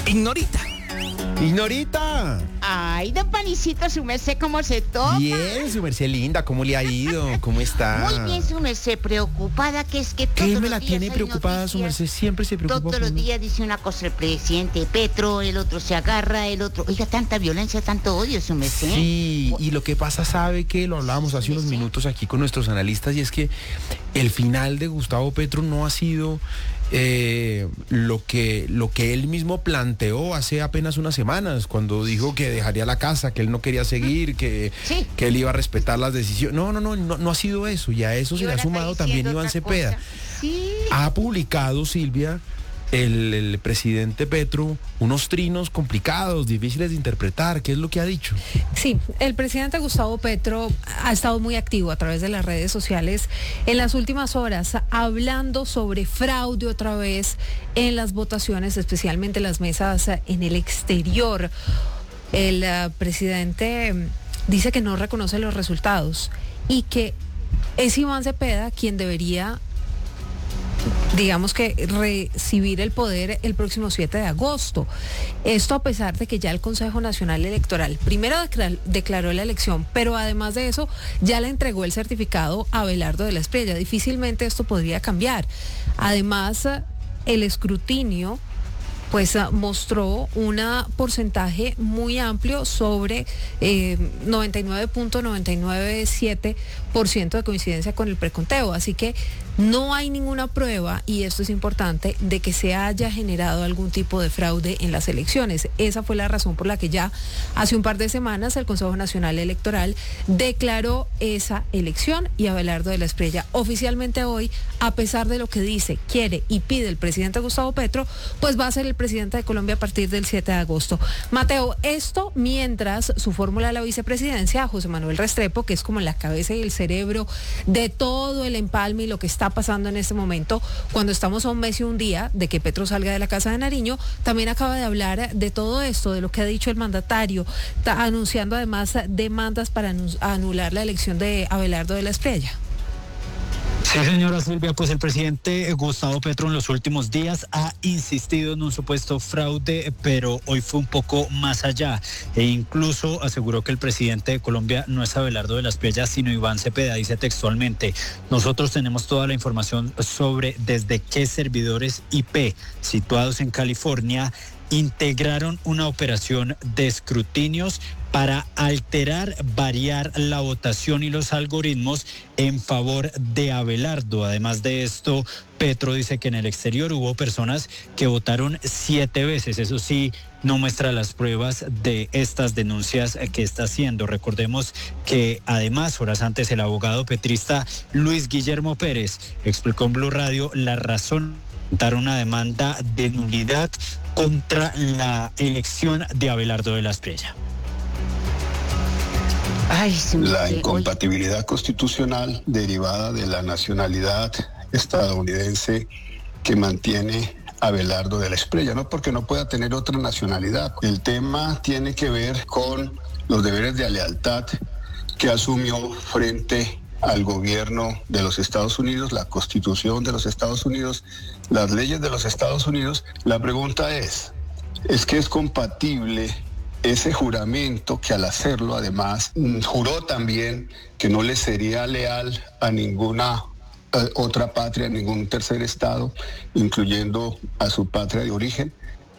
Ignorita. Ignorita. Ay, don Panicito, su merced, ¿cómo se toma? Bien, su merced linda, ¿cómo le ha ido? ¿Cómo está? Muy bien, su merced, preocupada, que es que todos ¿Qué los me la días tiene hay preocupada, su noticias. merced? Siempre se preocupa Todos por los mí. días dice una cosa el presidente Petro, el otro se agarra, el otro... Oiga, tanta violencia, tanto odio, su merced. Sí, y lo que pasa, sabe que lo hablábamos hace unos minutos aquí con nuestros analistas, y es que el final de Gustavo Petro no ha sido lo que él mismo planteó hace apenas unas semanas, cuando dijo que dejaría la casa, que él no quería seguir, que él iba a respetar las decisiones. No ha sido eso, y a eso se le ha sumado también Iván Cepeda. Sí. Ha publicado, Silvia, el presidente Petro, unos trinos complicados, difíciles de interpretar. ¿Qué es lo que ha dicho? Sí, el presidente Gustavo Petro ha estado muy activo a través de las redes sociales en las últimas horas, hablando sobre fraude otra vez en las votaciones, especialmente en las mesas en el exterior. El presidente dice que no reconoce los resultados y que es Iván Cepeda quien debería, digamos que, recibir el poder el próximo 7 de agosto. Esto a pesar de que ya el Consejo Nacional Electoral primero declaró la elección, pero además de eso ya le entregó el certificado a Abelardo de la Espriella. Difícilmente esto podría cambiar. Además, el escrutinio pues mostró un porcentaje muy amplio sobre 99.997% de coincidencia con el preconteo. Así que no hay ninguna prueba, y esto es importante, de que se haya generado algún tipo de fraude en las elecciones. Esa fue la razón por la que ya hace un par de semanas el Consejo Nacional Electoral declaró esa elección, y Abelardo de la Espriella oficialmente hoy, a pesar de lo que dice, quiere y pide el presidente Gustavo Petro, pues va a ser el presidente de Colombia a partir del 7 de agosto. Mateo, esto mientras su fórmula a la vicepresidencia, José Manuel Restrepo, que es como la cabeza y el cerebro de todo el empalme y lo que está pasando en este momento, cuando estamos a un mes y un día de que Petro salga de la Casa de Nariño, también acaba de hablar de todo esto, de lo que ha dicho el mandatario, anunciando además demandas para anular la elección de Abelardo de la Espriella. Sí, señora Silvia, pues el presidente Gustavo Petro en los últimos días ha insistido en un supuesto fraude, pero hoy fue un poco más allá e incluso aseguró que el presidente de Colombia no es Abelardo de la Espriella, sino Iván Cepeda. Dice textualmente: nosotros tenemos toda la información sobre desde qué servidores IP situados en California integraron una operación de escrutinios para alterar, variar la votación y los algoritmos en favor de Abelardo. Además de esto, Petro dice que en el exterior hubo personas que votaron 7 veces. Eso sí, no muestra las pruebas de estas denuncias que está haciendo. Recordemos que además, horas antes, el abogado petrista Luis Guillermo Pérez explicó en Blue Radio la razón de dar una demanda de nulidad contra la elección de Abelardo de la Espriella. La incompatibilidad constitucional derivada de la nacionalidad estadounidense que mantiene Abelardo de la Espriella, no porque no pueda tener otra nacionalidad. El tema tiene que ver con los deberes de lealtad que asumió frente al gobierno de los Estados Unidos, la Constitución de los Estados Unidos, las leyes de los Estados Unidos. La pregunta es que es compatible ese juramento, que al hacerlo además juró también que no le sería leal a ninguna otra patria, a ningún tercer estado, incluyendo a su patria de origen.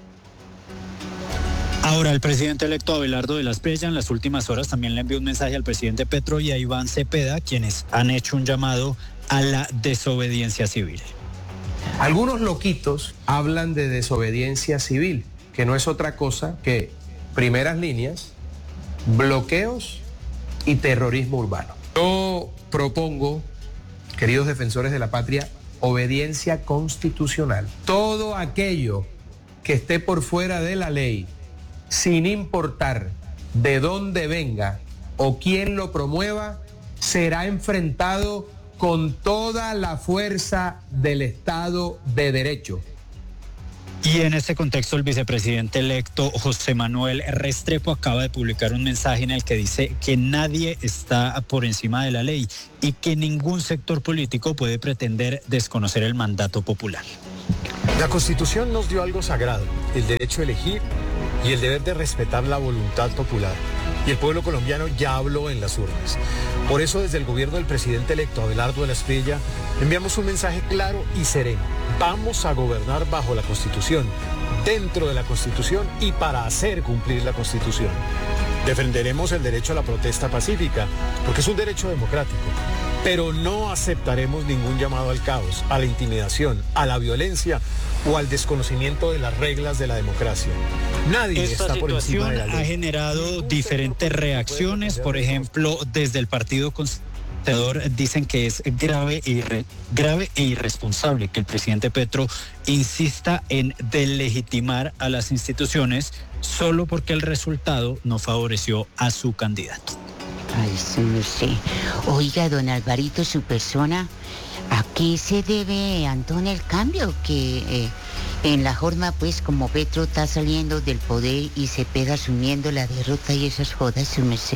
Ahora, el presidente electo Abelardo de la Espriella en las últimas horas también le envió un mensaje al presidente Petro y a Iván Cepeda, quienes han hecho un llamado a la desobediencia civil. Algunos loquitos hablan de desobediencia civil, que no es otra cosa que primeras líneas, bloqueos y terrorismo urbano. Yo propongo, queridos defensores de la patria, obediencia constitucional. Todo aquello que esté por fuera de la ley, sin importar de dónde venga o quién lo promueva, será enfrentado con toda la fuerza del Estado de Derecho. Y en este contexto, el vicepresidente electo José Manuel Restrepo acaba de publicar un mensaje en el que dice que nadie está por encima de la ley y que ningún sector político puede pretender desconocer el mandato popular. La Constitución nos dio algo sagrado, el derecho a elegir y el deber de respetar la voluntad popular. Y el pueblo colombiano ya habló en las urnas. Por eso, desde el gobierno del presidente electo Abelardo de la Espriella, enviamos un mensaje claro y sereno. Vamos a gobernar bajo la Constitución, dentro de la Constitución y para hacer cumplir la Constitución. Defenderemos el derecho a la protesta pacífica, porque es un derecho democrático. Pero no aceptaremos ningún llamado al caos, a la intimidación, a la violencia o al desconocimiento de las reglas de la democracia. Nadie está por encima de la ley. Ha generado diferentes reacciones. Por ejemplo, desde el Partido Conservador dicen que es grave e irresponsable que el presidente Petro insista en delegitimar a las instituciones solo porque el resultado no favoreció a su candidato. Ay, eso no sé. Oiga, don Alvarito, su persona, ¿a qué se debe, Antón, el cambio? Que en la forma, pues, como Petro está saliendo del poder y se pega asumiendo la derrota y esas jodas, su merced.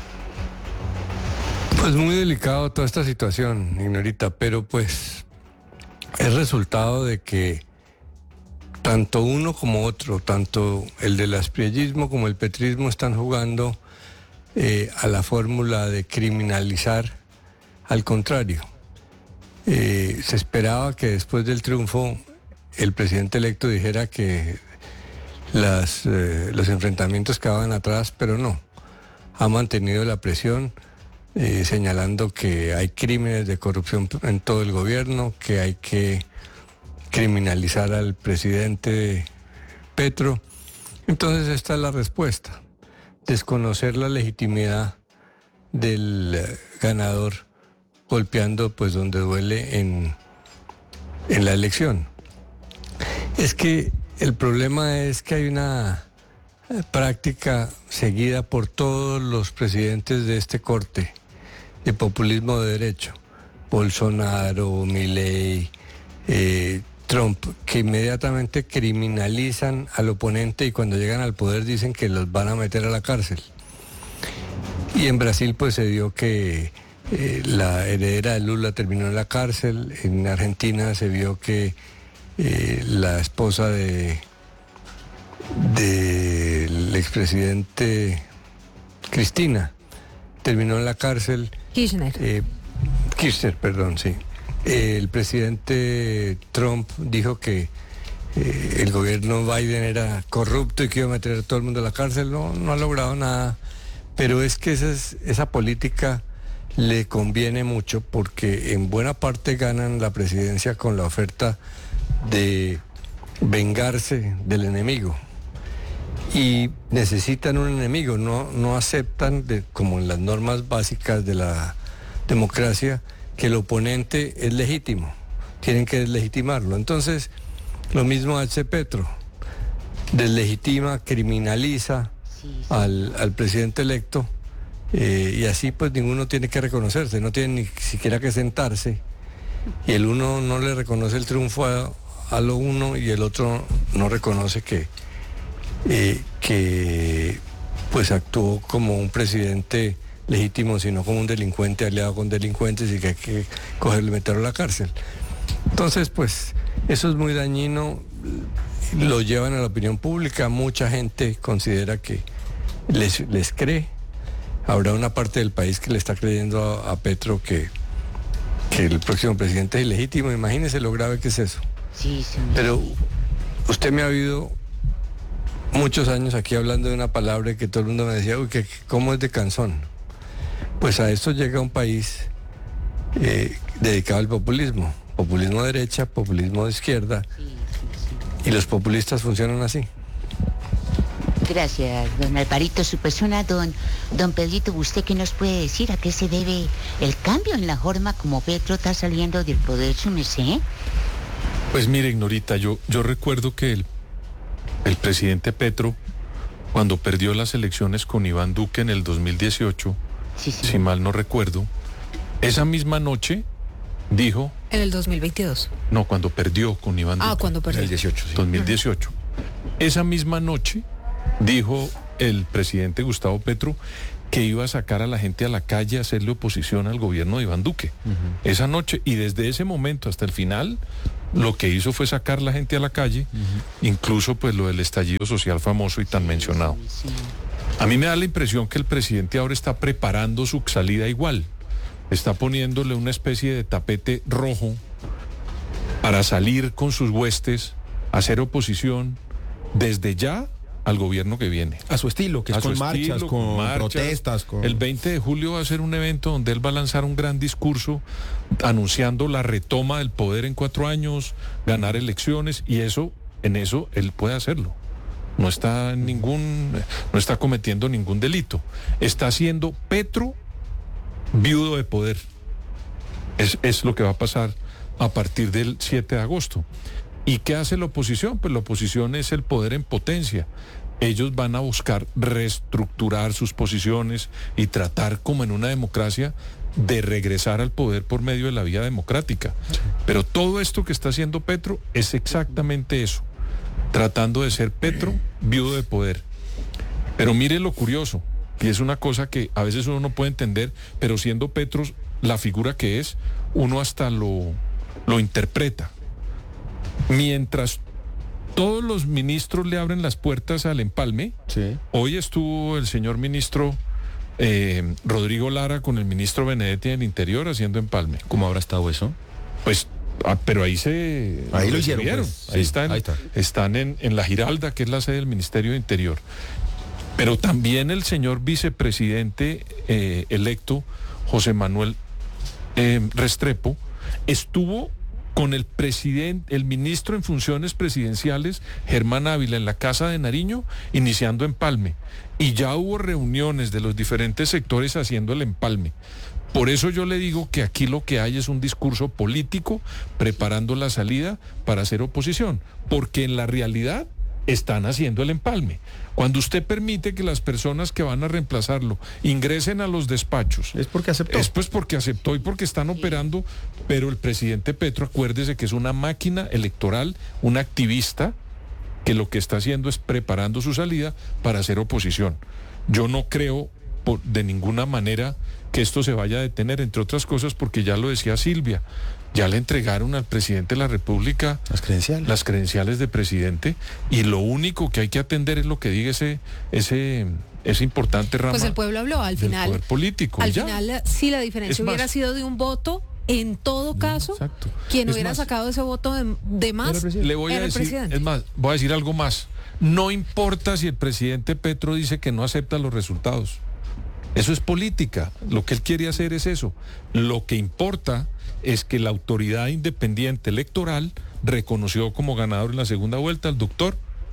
Pues muy delicado toda esta situación, Ignorita, pero pues es resultado de que tanto uno como otro, tanto el del aspriellismo como el petrismo están jugando a la fórmula de criminalizar al contrario. Se esperaba que después del triunfo el presidente electo dijera que los enfrentamientos quedaban atrás, pero no. Ha mantenido la presión, señalando que hay crímenes de corrupción en todo el gobierno, que hay que criminalizar al presidente Petro. Entonces esta es la respuesta. Desconocer la legitimidad del ganador, golpeando pues donde duele en la elección. Es que el problema es que hay una práctica seguida por todos los presidentes de este corte de populismo de derecho, Bolsonaro, Milei, Trump, que inmediatamente criminalizan al oponente y cuando llegan al poder dicen que los van a meter a la cárcel. Y en Brasil pues se vio que la heredera de Lula terminó en la cárcel. En Argentina se vio que la esposa del expresidente Cristina terminó en la cárcel. Kirchner, perdón, sí. El presidente Trump dijo que el gobierno Biden era corrupto y que iba a meter a todo el mundo a la cárcel. No ha logrado nada, pero es que esa política le conviene mucho porque en buena parte ganan la presidencia con la oferta de vengarse del enemigo y necesitan un enemigo, no aceptan, como en las normas básicas de la democracia, que el oponente es legítimo, tienen que deslegitimarlo. Entonces, lo mismo hace Petro, deslegitima, criminaliza al presidente electo, y así pues ninguno tiene que reconocerse, no tiene ni siquiera que sentarse, y el uno no le reconoce el triunfo a lo uno y el otro no reconoce que pues actuó como un presidente legítimo, sino como un delincuente aliado con delincuentes y que hay que cogerlo y meterlo a la cárcel. Entonces, pues, eso es muy dañino, lo llevan a la opinión pública, mucha gente considera que les cree. Habrá una parte del país que le está creyendo a Petro que el próximo presidente es ilegítimo. Imagínese lo grave que es eso. Sí, señor. Pero usted me ha habido muchos años aquí hablando de una palabra que todo el mundo me decía, uy, que cómo es de cansón. Pues a esto llega un país dedicado al populismo de derecha, populismo de izquierda, y los populistas funcionan así. Gracias, don Alvarito, su persona. Don Pedrito, ¿usted qué nos puede decir? ¿A qué se debe el cambio en la forma como Petro está saliendo del poder, su merced? Pues mire, Ignorita, yo recuerdo que el presidente Petro, cuando perdió las elecciones con Iván Duque en el 2018, si mal no recuerdo, esa misma noche dijo... En el 2022. No, cuando perdió con Iván Duque. Cuando perdió. En el 18, sí. 2018. Esa misma noche dijo el presidente Gustavo Petro que iba a sacar a la gente a la calle a hacerle oposición al gobierno de Iván Duque. Esa noche, y desde ese momento hasta el final, lo que hizo fue sacar la gente a la calle, incluso pues lo del estallido social famoso y tan mencionado. A mí me da la impresión que el presidente ahora está preparando su salida igual, está poniéndole una especie de tapete rojo para salir con sus huestes, hacer oposición desde ya al gobierno que viene. A su estilo, que es con marchas, con protestas. El 20 de julio va a ser un evento donde él va a lanzar un gran discurso anunciando la retoma del poder en 4 años, ganar elecciones, y en eso él puede hacerlo. No está cometiendo ningún delito. Está haciendo Petro viudo de poder. Es lo que va a pasar a partir del 7 de agosto. ¿Y qué hace la oposición? Pues la oposición es el poder en potencia. Ellos van a buscar reestructurar sus posiciones y tratar, como en una democracia, de regresar al poder por medio de la vía democrática. Sí. Pero todo esto que está haciendo Petro es exactamente eso, tratando de ser Petro viudo de poder. Pero mire lo curioso, y es una cosa que a veces uno no puede entender, pero siendo Petro la figura que es, uno hasta lo interpreta. Mientras todos los ministros le abren las puertas al empalme, sí. Hoy estuvo el señor ministro Rodrigo Lara con el ministro Benedetti del Interior haciendo empalme. ¿Cómo habrá estado eso? Pues, pero ahí lo hicieron. Pues. Ahí están en La Giralda, que es la sede del Ministerio de Interior. Pero también el señor vicepresidente electo, José Manuel Restrepo, estuvo con el ministro en funciones presidenciales, Germán Ávila, en la Casa de Nariño, iniciando empalme. Y ya hubo reuniones de los diferentes sectores haciendo el empalme. Por eso yo le digo que aquí lo que hay es un discurso político preparando la salida para hacer oposición, porque en la realidad están haciendo el empalme. Cuando usted permite que las personas que van a reemplazarlo ingresen a los despachos, es porque aceptó. Es pues porque aceptó y porque están operando, pero el presidente Petro, acuérdese que es una máquina electoral, un activista, que lo que está haciendo es preparando su salida para hacer oposición. Yo no creo de ninguna manera que esto se vaya a detener, entre otras cosas porque ya lo decía Silvia, ya le entregaron al presidente de la República las credenciales de presidente, y lo único que hay que atender es lo que diga ese importante rama. Pues el pueblo habló al final. Poder político. Al final, si la diferencia hubiera sido de un voto, en todo caso, exacto. Quien hubiera sacado ese voto de más le voy a decir, es más, voy a decir algo más. No importa si el presidente Petro dice que no acepta los resultados. Eso es política. Lo que él quiere hacer es eso. Lo que importa es que la autoridad independiente electoral reconoció como ganador en la segunda vuelta al doctor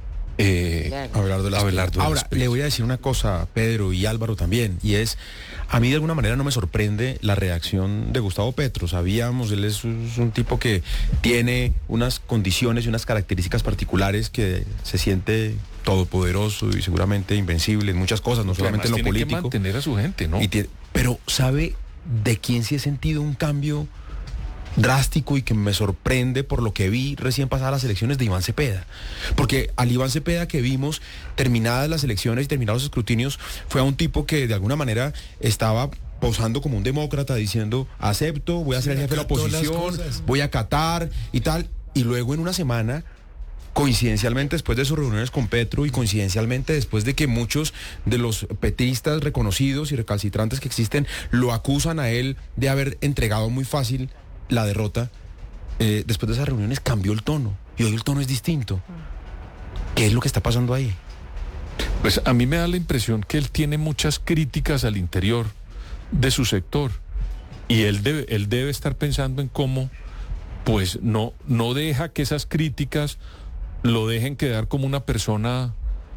Abelardo Las. Ahora, le voy a decir una cosa, Pedro y Álvaro también, y es, a mí de alguna manera no me sorprende la reacción de Gustavo Petro. Sabíamos, él es un tipo que tiene unas condiciones y unas características particulares, que se siente todopoderoso y seguramente invencible en muchas cosas, no solamente en lo político. Tiene que mantener a su gente, ¿no? Pero ¿sabe de quién sí he sentido un cambio drástico y que me sorprende por lo que vi recién pasadas las elecciones? De Iván Cepeda? Porque al Iván Cepeda que vimos terminadas las elecciones y terminados los escrutinios, fue a un tipo que de alguna manera estaba posando como un demócrata, diciendo: acepto, voy a ser el jefe de la oposición, voy a acatar y tal, y luego en una semana, coincidencialmente después de sus reuniones con Petro y coincidencialmente después de que muchos de los petristas reconocidos y recalcitrantes que existen lo acusan a él de haber entregado muy fácil la derrota, después de esas reuniones cambió el tono, y hoy el tono es distinto. ¿Qué es lo que está pasando ahí? Pues a mí me da la impresión que él tiene muchas críticas al interior de su sector, y él debe estar pensando en cómo, pues no deja que esas críticas lo dejen quedar como una persona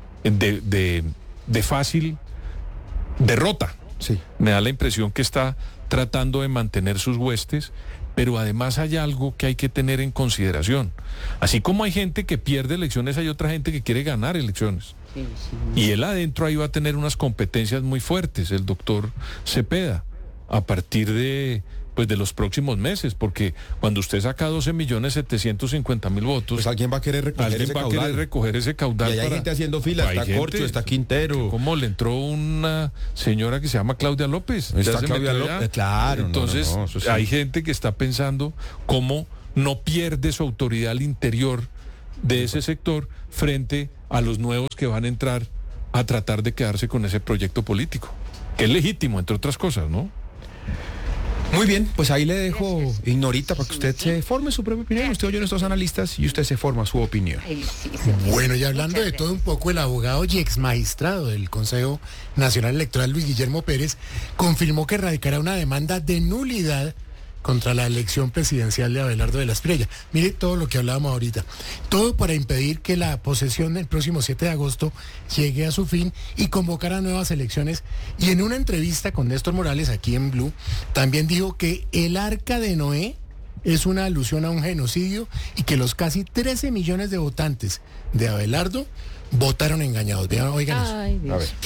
de fácil derrota. Sí. Me da la impresión que está tratando de mantener sus huestes, pero además hay algo que hay que tener en consideración. Así como hay gente que pierde elecciones, hay otra gente que quiere ganar elecciones. Sí. Y él adentro ahí va a tener unas competencias muy fuertes, el doctor Cepeda, a partir de los próximos meses, porque cuando usted saca 12.750.000 votos, pues alguien va a querer recoger ese caudal. Y hay gente haciendo fila, está Corcho, está Quintero. ¿Cómo le entró una señora que se llama Claudia López? Está Claudia López, claro. Entonces, hay gente que está pensando cómo no pierde su autoridad al interior de ese sector frente a los nuevos que van a entrar a tratar de quedarse con ese proyecto político, que es legítimo, entre otras cosas, ¿no? Muy bien, pues ahí le dejo, Ignorita, para que usted se forme su propia opinión. Usted oye a nuestros analistas y usted se forma su opinión. Bueno, y hablando de todo un poco, el abogado y ex magistrado del Consejo Nacional Electoral, Luis Guillermo Pérez, confirmó que radicará una demanda de nulidad contra la elección presidencial de Abelardo de la Espriella. Mire todo lo que hablábamos ahorita. Todo para impedir que la posesión del próximo 7 de agosto llegue a su fin y convocar a nuevas elecciones. Y en una entrevista con Néstor Morales aquí en Blue, también dijo que el Arca de Noé es una alusión a un genocidio y que los casi 13 millones de votantes de Abelardo votaron engañados. Vean, oigan eso. Ay, Dios. A ver.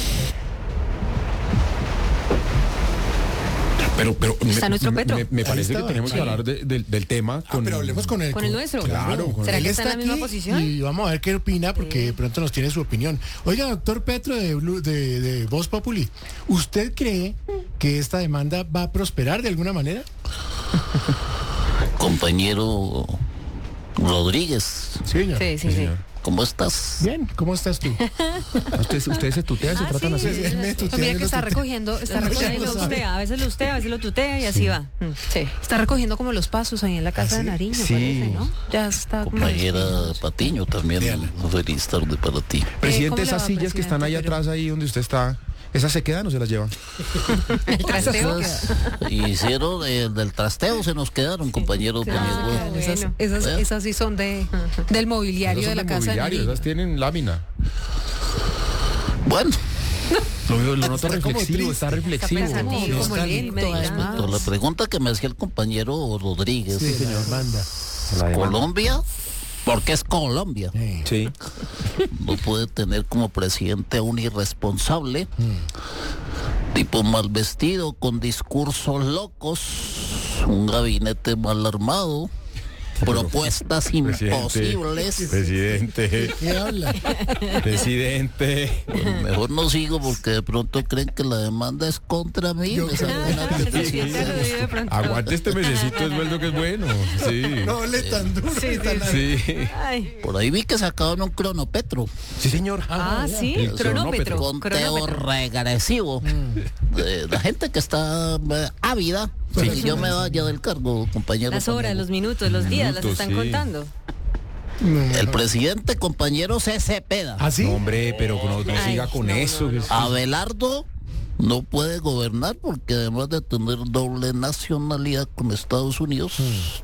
Pero Está nuestro Petro. me parece que tenemos que hablar del tema con... pero hablemos con el nuestro. Claro, ¿Será él que está en la misma aquí posición? y vamos a ver qué opina, porque de pronto nos tiene su opinión. Oiga, doctor Petro de Voz Populi, ¿usted cree que esta demanda va a prosperar de alguna manera? Compañero Rodríguez. Sí, señor. Sí. ¿Cómo estás? Bien, ¿cómo estás tú? Ustedes se tutean, se tratan así. Él me tutea, Mira yo que lo está tuteo. recogiendo, Ya lo sabe. A veces lo ustea, a veces lo tutea y así va. Sí. Está recogiendo como los pasos ahí en la casa de Nariño, Sí. parece, ¿no? Ya está como Compañera despeinado. Patiño, también un feliz tarde para ti. Presidente, ¿cómo le esas va, sillas que están ahí presidente? atrás, ahí donde usted está, ¿esas se quedan o se las llevan? El trasteo. Hicieron del trasteo, se nos quedaron, compañero. Claro, esas sí son del mobiliario Esas de son la casa de mobiliario, Nariño. esas tienen lámina. Bueno, Lo noto Está como reflexivo, triste. está reflexivo. Pensativo, como Está lento, meditando. además. la pregunta que me hacía el compañero Rodríguez. Sí, señor, manda. Colombia, porque es Colombia. Sí. No puede tener como presidente a un irresponsable, tipo mal vestido, con discursos locos, un gabinete mal armado, propuestas imposibles. Presidente. ¿Qué habla? Presidente. Bueno, mejor no sigo porque de pronto creen que la demanda es contra mí. Yo Me sale una petición. Aguante este mesecito, es bueno que es bueno. Sí. No hable tan duro. tan Sí. Ay. Por ahí vi que sacaron un cronopetro, Sí, señor. Sí, El cronómetro. conteo regresivo de la gente que está ávida y yo me vaya del cargo, compañero. Las horas, los minutos, los días, las están sí. contando. El presidente, compañero, se Cepeda. ¿Así? No, hombre, pero no siga con eso. Abelardo no puede gobernar porque además de tener doble nacionalidad con Estados Unidos,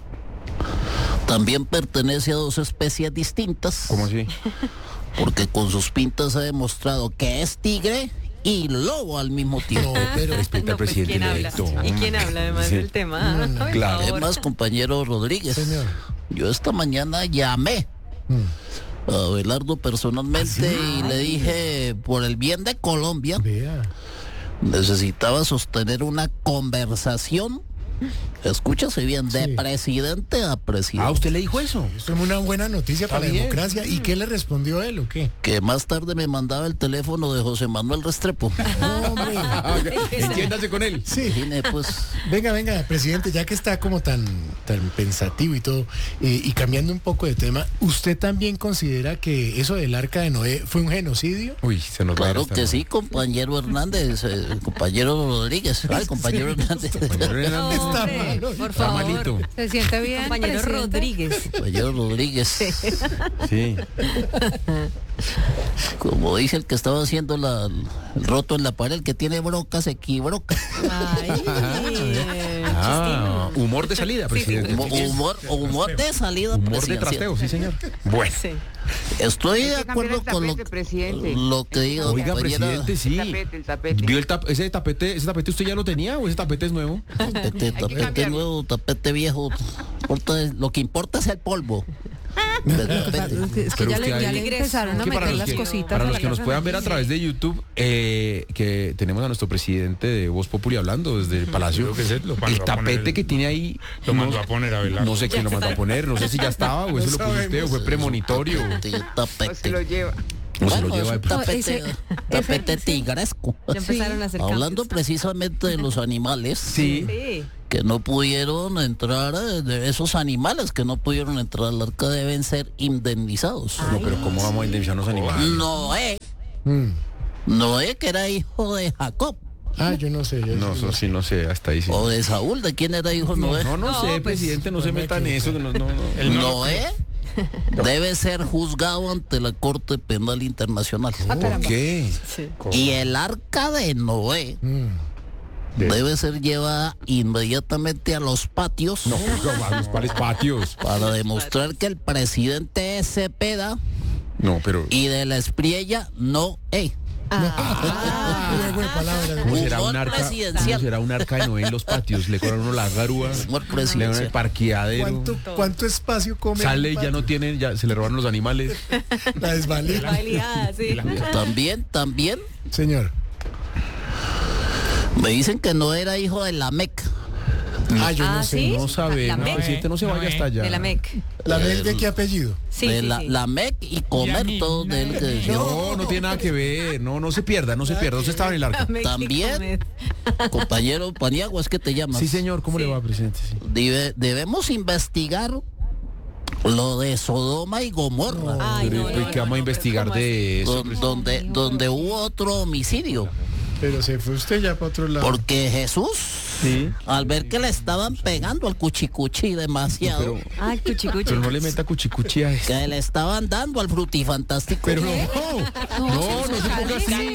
también pertenece a dos especies distintas. ¿Cómo así? Porque con sus pintas ha demostrado que es tigre y lobo al mismo tiempo. No, pero Respeta al pues, presidente ¿quién habla? electo. ¿Y quién habla además Sí. del tema? Ay, Claro. por favor. Además, compañero Rodríguez, Señor. yo esta mañana llamé a Abelardo personalmente y le dije, por el bien de Colombia, vea. necesitaba sostener una conversación, escúchase bien, de Sí. presidente a presidente. ¿usted le dijo eso? Esto es una buena noticia para la bien. democracia. ¿Y qué le respondió él o qué? Que más tarde me mandaba el teléfono de José Manuel Restrepo. No, hombre. Entiéndase con él. Sí. Vine, pues, Venga, presidente, ya que está como tan pensativo y todo, y cambiando un poco de tema, ¿usted también considera que eso del Arca de Noé fue un genocidio? Uy, se nos va a ir claro esta que noche. sí, compañero Hernández, compañero Rodríguez, compañero Hernández. Compañero Hernández. Está Hombre, malo. por Está favor. malito. ¿Se siente bien, Compañero presidente? Rodríguez. Compañero Rodríguez. Sí. Como dice el que estaba haciendo el roto en la pared, que tiene broca, se equivocó. Ay, Humor de salida, presidente. Humor de salida Humor de presidencial. trasteo, sí, señor. Bueno. sí. Estoy de Hay que cambiar acuerdo el con tapete, presidente. lo que diga Oiga, compañera. presidente, sí. El tapete. ¿Vio ese tapete usted ya lo tenía o ese tapete es nuevo? Tapete cambiarlo. nuevo, tapete viejo. Lo que importa es el polvo. del tapete. Es que Pero ya es que le hay- empezaron a que para meter los las que, cositas. para a los la que nos casa puedan de ver a Nariño. través de YouTube, que tenemos a nuestro presidente de Voz Populi hablando desde el Palacio. El tapete que tiene ahí. Lo mandó a poner Abelardo. No sé quién lo mandó a poner, no sé si ya estaba o eso lo puso usted o fue premonitorio. Tapete. O se lo lleva. O se lo Bueno, lleva es de un tapete, tapete tigresco. Ya empezaron a hacer Hablando cambios. precisamente de los animales, Sí. Sí. que no pudieron entrar, esos animales que no pudieron entrar al arca deben ser indemnizados. No, pero ¿cómo vamos a indemnizar los animales? Noé, que era hijo de Jacob. Yo no sé. No, eso sí, no sé, hasta ahí sí. O de Saúl, ¿de quién era hijo Noé? No sé, presidente, no se meta en eso. Noé debe ser juzgado ante la Corte Penal Internacional. ¿Por qué? Sí. Y el arca de Noé debe ser llevada inmediatamente a los patios. No, ¿cuáles patios? Para demostrar que el presidente es Cepeda. No, pero... Y de la Espriella, no. ¿Cómo será un Humor arca? presidencial. ¿Cómo será un arca de Noé en los patios? Le cobran uno las garúas, Humor le dan presidencial. el parqueadero. ¿Cuánto espacio come? Sale y ya no tienen, ya se le roban los animales. La desvalida. Bailada, sí. También, Señor. me dicen que no era hijo de Lamec. Yo no sé. ¿sí? No sabe, La no, Mec. presidente, no se vaya hasta allá. De la MEC. ¿La vez de qué apellido? Sí, de sí, la, sí. Lamec y comer todo de él. Que No tiene nada que ver. No se pierda, no estaba en el arca. La MEC y También. comer. Compañero Paniagua, es que te llamas. Sí, señor, ¿cómo le va, presidente? Sí. Debemos investigar lo de Sodoma y Gomorra. Ay, no, Pero, no, ¿qué vamos a no, investigar ¿cómo de eso? Donde hubo otro homicidio. Pero se fue usted ya para otro lado. Porque Jesús, Sí. al ver que le estaban pegando al cuchicuchi demasiado, Ay, cuchicuchi. Pero no le meta cuchicuchi a eso. que le estaban dando al frutifantástico. Pero no se ponga así.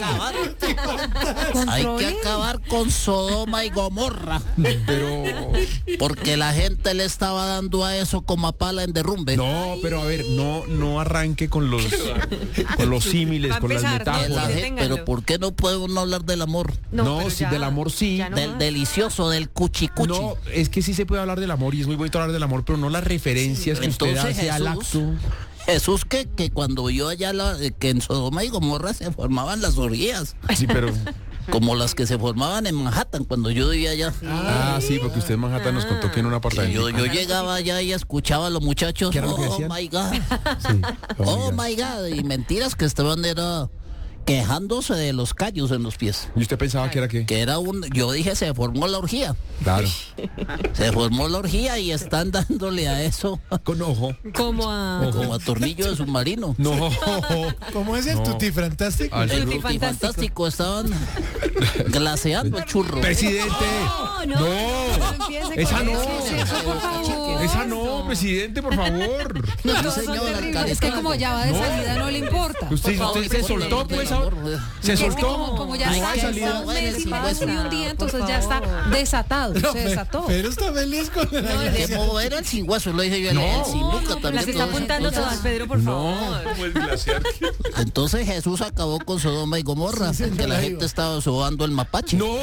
Hay que acabar con Sodoma y Gomorra. Pero... Porque la gente le estaba dando a eso como a pala en derrumbe. No, pero a ver, no arranque con los símiles, Va a con las empezar, Que la metáforas. gente- Deténganlo. pero ¿por qué no podemos no hablar del amor? No, pero sí, ya- del amor sí. ya no Del más. delicioso, del cuchicuchi. No, es que sí se puede hablar del amor y es muy bonito hablar del amor, pero no las referencias que usted Entonces, hace al Jesús, acto. Jesús que cuando vio allá que en Sodoma y Gomorra se formaban las orgías, Sí, pero... como las que se formaban en Manhattan cuando yo vivía allá. sí, porque usted en Manhattan nos contó que en un apartamento. Yo llegaba allá y escuchaba a los muchachos, ¿Qué era lo que decían? my God, Sí. oh my God, y mentiras que estaban era quejándose de los callos en los pies. ¿Y usted pensaba que era qué? Que era yo dije, se formó la orgía. Claro. Se formó la orgía y están dándole a eso Con ojo. Como a... como a tornillo de submarino. No. ¿Cómo es el Tutti Fantástico? Al El seguro- frutifantástico estaban glaseando el churro. Presidente. No. Esa no. Por favor. Esa no, presidente, por favor. Sí, señor, alcalde. Es que como ya va de salida no le importa. Usted se soltó, pues. Se Es que soltó. como ya Ay, está qué un bueno, mes sin más hueso. y un día, entonces Por ya está favor. desatado, se desató. Pero está feliz con la Que mover el sin hueso, lo dije yo, el sin nuca también. Las está apuntando todas, Pedro, por favor. Entonces Jesús acabó con Sodoma y Gomorra, que la gente estaba sobando el mapache. No,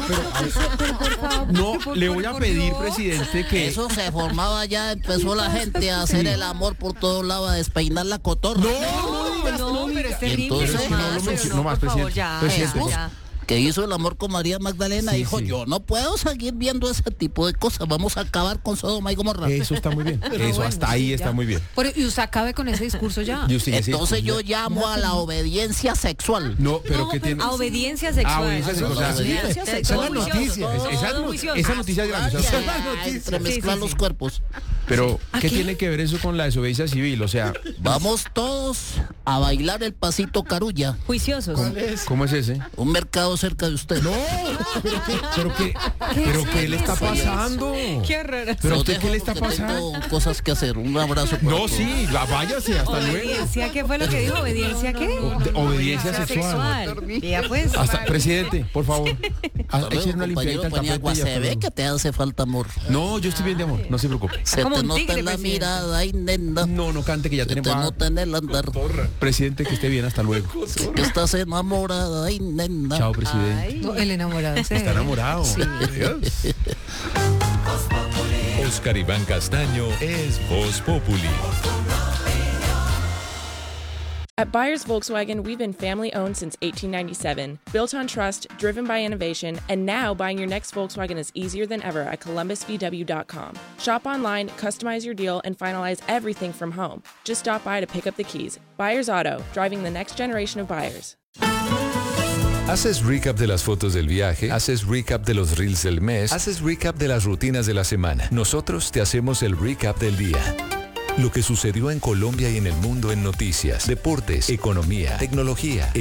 pero no, le voy a pedir, presidente, que Eso se formaba ya, empezó la gente a hacer el amor por todos lados, a despeinar la cotorra. No, pero es terrible. entonces, no, no lo pero menciono no, más, por favor, presidente. ya, Presidente, ya, Jesús, ya. que hizo el amor con María Magdalena, Sí, dijo, sí. yo no puedo seguir viendo ese tipo de cosas, vamos a acabar con Sodoma y Gomorra. eso está muy bien. Eso hasta ahí está muy bien. Y usted acabe con ese discurso ya. Y usted ya se Entonces yo discutió. llamo a la obediencia sexual. No, pero ¿qué tiene? A obediencia sexual. obediencia sexual, o sea, obediencia Esa es la noticia. Esa noticia es grande. o sea, Entremezclar Sí, sí, los sí. cuerpos. Pero, ¿qué tiene que ver eso con la desobediencia civil? O sea, Vamos todos a bailar el pasito carulla, Juiciosos. ¿cómo es ese? un mercado cerca de usted. No, pero ¿qué le está pasando? Qué horror. ¿Pero a Los usted dejo qué le está porque pasando? tengo cosas que hacer. Un abrazo. para No, todos. sí, váyase, hasta luego. ¿Obediencia qué fue lo que dijo? ¿Obediencia qué? Obediencia sexual. Ya pues. Hasta, presidente, por favor. Hasta luego, Echen una limpiadita compañero al Paniagua, tapete y se hasta ve luego. que te hace falta amor. No, yo estoy bien de amor, no se preocupe. Se Como te un nota tigre, en la presidente. mirada, ay, nena. No cante que ya Se te tenemos. nota en el andar. Presidente, que esté bien, hasta luego. Que estás enamorada, ay, nena. Chao, presidente. Ay. No, el enamorado. Está enamorado. Adiós. Oscar Iván Castaño es Voz Populi. At Buyers Volkswagen, we've been family owned since 1897, built on trust, driven by innovation, and now buying your next Volkswagen is easier than ever at columbusvw.com. Shop online, customize your deal, and finalize everything from home. Just stop by to pick up the keys. Buyers Auto, driving the next generation of buyers. Haces recap de las fotos del viaje, haces recap de los reels del mes, haces recap de las rutinas de la semana. Nosotros te hacemos el recap del día. Lo que sucedió en Colombia y en el mundo en noticias, deportes, economía, tecnología,